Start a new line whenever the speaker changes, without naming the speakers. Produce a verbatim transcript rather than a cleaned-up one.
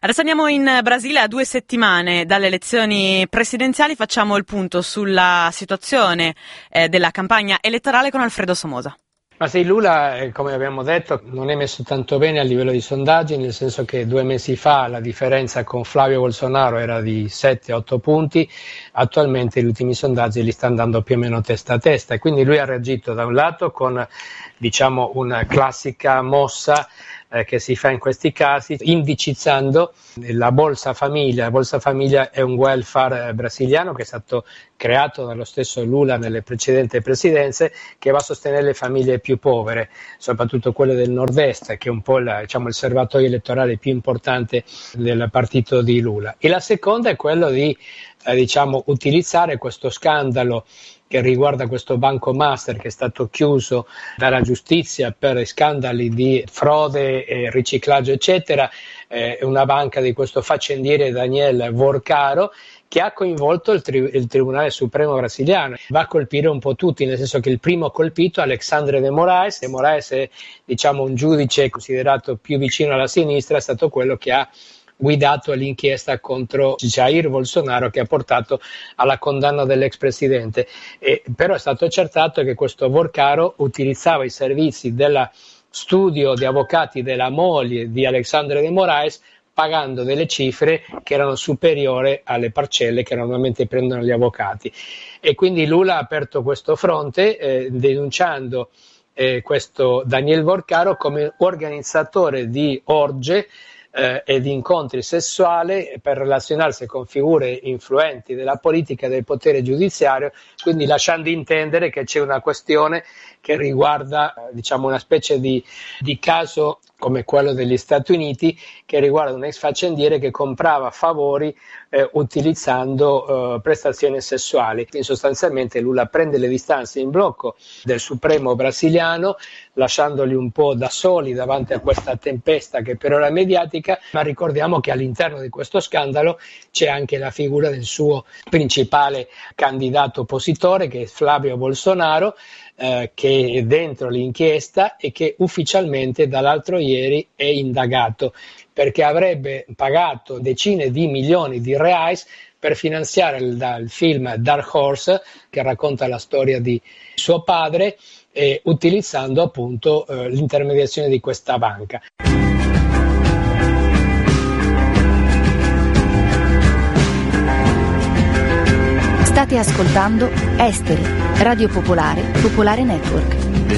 Adesso andiamo in Brasile a due settimane dalle elezioni presidenziali, facciamo il punto sulla situazione eh, della campagna elettorale con Alfredo Somoza.
Ma sì, Lula, eh, come abbiamo detto, non è messo tanto bene a livello di sondaggi, nel senso che due mesi fa la differenza con Flavio Bolsonaro era di sette otto punti, attualmente gli ultimi sondaggi li sta andando più o meno testa a testa e quindi lui ha reagito da un lato con, diciamo, una classica mossa eh, che si fa in questi casi, indicizzando la Bolsa Famiglia. La Bolsa Famiglia è un welfare brasiliano che è stato creato dallo stesso Lula nelle precedenti presidenze, che va a sostenere le famiglie più povere, soprattutto quelle del nord-est, che è un po' la, diciamo, il serbatoio elettorale più importante del partito di Lula. E la seconda è quello di eh, diciamo, utilizzare questo scandalo che riguarda questo Banco Master che è stato chiuso dalla giustizia per scandali di frode, e riciclaggio eccetera, eh, una banca di questo faccendiere Daniel Vorcaro, che ha coinvolto il, tri- il Tribunale Supremo brasiliano. Va a colpire un po' tutti, nel senso che il primo colpito è Alexandre de Moraes. De Moraes è, diciamo, un giudice considerato più vicino alla sinistra, è stato quello che ha guidato l'inchiesta contro Jair Bolsonaro, che ha portato alla condanna dell'ex presidente. E, però è stato accertato che questo Vorcaro utilizzava i servizi dello studio di avvocati della moglie di Alexandre de Moraes, pagando delle cifre che erano superiori alle parcelle che normalmente prendono gli avvocati. E quindi Lula ha aperto questo fronte eh, denunciando eh, questo Daniel Vorcaro come organizzatore di orge eh, e di incontri sessuali per relazionarsi con figure influenti della politica e del potere giudiziario, quindi lasciando intendere che c'è una questione che riguarda, diciamo, una specie di, di caso come quello degli Stati Uniti, che riguarda un ex faccendiere che comprava favori eh, utilizzando eh, prestazioni sessuali. Quindi sostanzialmente Lula prende le distanze in blocco del Supremo brasiliano, lasciandoli un po' da soli davanti a questa tempesta che per ora è mediatica, ma ricordiamo che all'interno di questo scandalo c'è anche la figura del suo principale candidato oppositore, che è Flavio Bolsonaro, Eh, che è dentro l'inchiesta e che ufficialmente dall'altro ieri è indagato perché avrebbe pagato decine di milioni di reais per finanziare il, il film Dark Horse, che racconta la storia di suo padre, eh, utilizzando appunto eh, l'intermediazione di questa banca.
State ascoltando Esteri, Radio Popolare, Popolare Network.